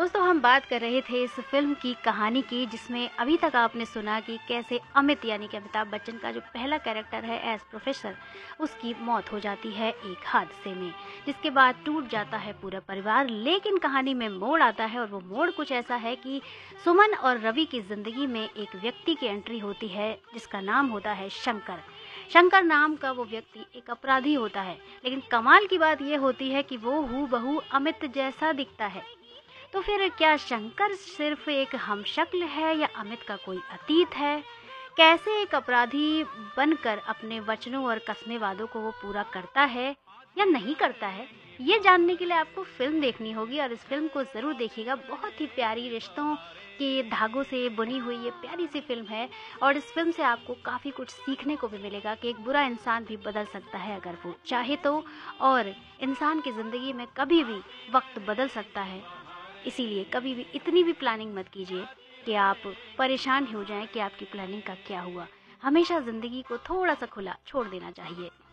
दोस्तों हम बात कर रहे थे इस फिल्म की कहानी की, जिसमें अभी तक आपने सुना कि कैसे अमित यानी कि अमिताभ बच्चन का जो पहला कैरेक्टर है एज प्रोफेसर, उसकी मौत हो जाती है एक हादसे में, जिसके बाद टूट जाता है पूरा परिवार। लेकिन कहानी में मोड़ आता है और वो मोड़ कुछ ऐसा है कि सुमन और रवि की ज़िंदगी में एक व्यक्ति की एंट्री होती है जिसका नाम होता है शंकर। शंकर नाम का वो व्यक्ति एक अपराधी होता है, लेकिन कमाल की बात ये होती है कि वो हूबहू अमित जैसा दिखता है। तो फिर क्या शंकर सिर्फ एक हमशक्ल है या अमित का कोई अतीत है? कैसे एक अपराधी बनकर अपने वचनों और कस्मे वादों को वो पूरा करता है या नहीं करता है? ये जानने के लिए आपको फिल्म देखनी होगी और इस फिल्म को ज़रूर देखिएगा। बहुत ही प्यारी रिश्तों के धागों से बुनी हुई ये प्यारी सी फिल्म है और इस फिल्म से आपको काफ़ी कुछ सीखने को भी मिलेगा कि एक बुरा इंसान भी बदल सकता है अगर वो चाहे तो, और इंसान की ज़िंदगी में कभी भी वक्त बदल सकता है। इसीलिए कभी भी इतनी भी प्लानिंग मत कीजिए कि आप परेशान हो जाएं कि आपकी प्लानिंग का क्या हुआ। हमेशा ज़िंदगी को थोड़ा सा खुला छोड़ देना चाहिए।